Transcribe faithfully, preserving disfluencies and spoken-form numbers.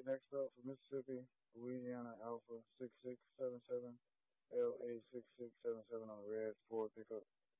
next up for Mississippi, Louisiana Alpha six six seven seven, L A six six seven seven on the red, Ford pickup.